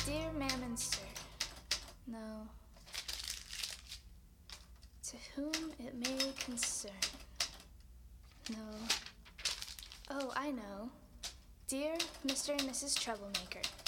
Dear Ma'am and Sir. No. To whom it may concern. No. Oh, I know. Dear Mr. and Mrs. Troublemaker.